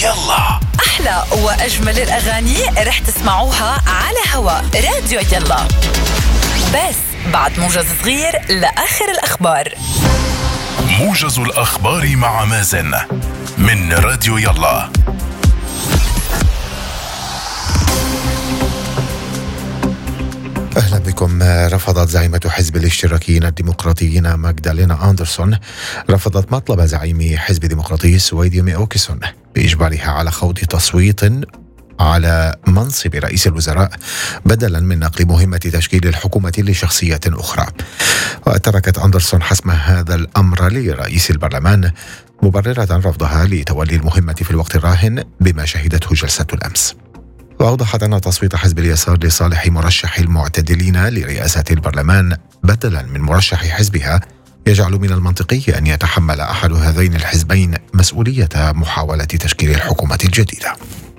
يلا. أحلى وأجمل الأغاني رح تسمعوها على هوا راديو يلا، بس بعد موجز صغير لآخر الأخبار. موجز الأخبار مع مازن من راديو يلا. أهلا بكم. رفضت زعيمة حزب الاشتراكيين الديمقراطيين ماغدالينا أندرسون رفضت مطلب زعيم حزب ديمقراطي السويد يومي أوكسون بإجبارها على خوض تصويت على منصب رئيس الوزراء بدلا من نقل مهمة تشكيل الحكومة لشخصية أخرى. وتركت أندرسون حسم هذا الأمر لرئيس البرلمان مبررة رفضها لتولي المهمة في الوقت الراهن بما شهدته جلسة الأمس. وأوضحت أن تصويت حزب اليسار لصالح مرشح المعتدلين لرئاسة البرلمان بدلا من مرشح حزبها يجعل من المنطقي أن يتحمل أحد هذين الحزبين مسؤولية محاولة تشكيل الحكومة الجديدة.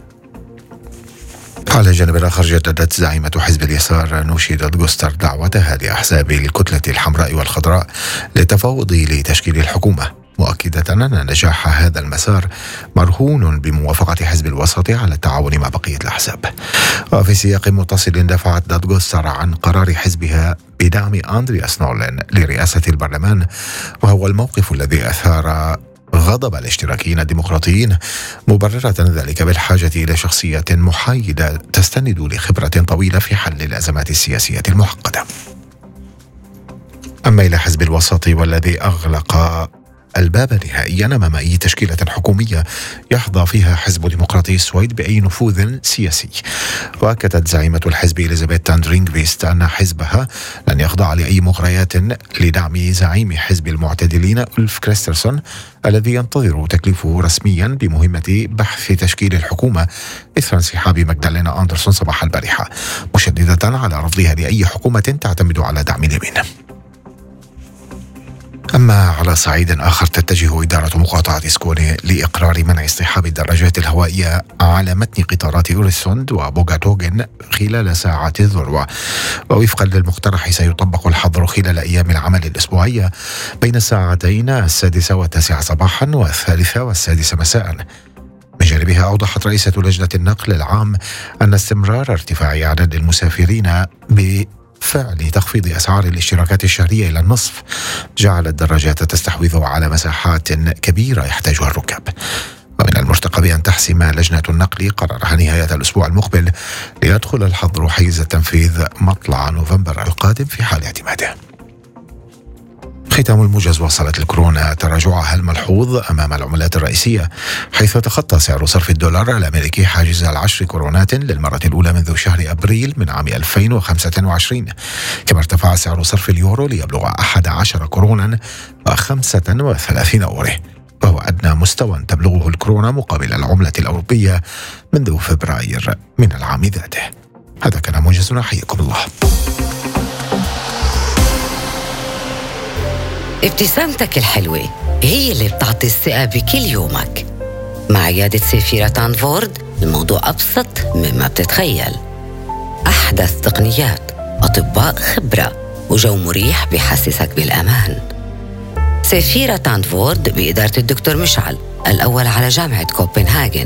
على الجانب الآخر جددت زعيمة حزب اليسار نوشي دادغوستر دعوتها لأحزاب الكتلة الحمراء والخضراء للتفاوض لتشكيل الحكومة، مؤكدة أن نجاح هذا المسار مرهون بموافقة حزب الوسط على التعاون مع بقية الأحزاب. وفي سياق متصل دفعت دادغوستر عن قرار حزبها بدعم أندرياس نورلين لرئاسة البرلمان، وهو الموقف الذي أثار غضب الاشتراكيين الديمقراطيين، مبررة ذلك بالحاجة إلى شخصية محايدة تستند لخبرة طويلة في حل الأزمات السياسية المعقدة. أما إلى حزب الوسط والذي أغلق الباب نهائيا أمام أي تشكيلة حكومية يحظى فيها حزب ديمقراطي السويد بأي نفوذ سياسي. وأكدت زعيمة الحزب إليزابيث تاندرينغفيست أن حزبها لن يخضع لأي مغريات لدعم زعيم حزب المعتدلين ألف كريسترسون الذي ينتظر تكليفه رسميا بمهمة بحث تشكيل الحكومة إثر انسحاب ماغدالينا أندرسون صباح البارحة، مشددة على رفضها لأي حكومة تعتمد على دعم اليمين. أما على صعيد آخر، تتجه إدارة مقاطعة سكوني لإقرار منع اصطحاب الدراجات الهوائية على متن قطارات أوريسوند وبوغاتوغن خلال ساعات الذروة. ووفقا للمقترح سيطبق الحظر خلال أيام العمل الأسبوعية بين الساعتين 6 و9 صباحا و3 و6 مساء. من جانبها أوضحت رئيسة لجنة النقل العام أن استمرار ارتفاع عدد المسافرين فعل تخفيض أسعار الاشتراكات الشهرية إلى النصف جعل الدراجات تستحوذ على مساحات كبيرة يحتاجها الركاب. ومن المرتقب أن تحسم لجنة النقل قرارها نهاية الأسبوع المقبل ليدخل الحظر حيز التنفيذ مطلع نوفمبر القادم في حال اعتماده. ختام الموجز. وصلت الكورونا تراجعها الملحوظ أمام العملات الرئيسية، حيث تخطى سعر صرف الدولار الأمريكي حاجز 10 كورونات للمرة الأولى منذ شهر أبريل من عام 2025. كما ارتفع سعر صرف اليورو ليبلغ 11 كورونا و35 أورو، وهو أدنى مستوى تبلغه الكورونا مقابل العملة الأوروبية منذ فبراير من العام ذاته. هذا كان موجزنا، حياكم الله. ابتسامتك الحلوة هي اللي بتعطي الثقة بكل يومك. مع عيادة سيفيرا تانفورد الموضوع أبسط مما بتتخيل. أحدث تقنيات، أطباء خبرة، وجو مريح بيحسسك بالأمان. سيفيرا تانفورد بإدارة الدكتور مشعل، الأول على جامعة كوبنهاجن،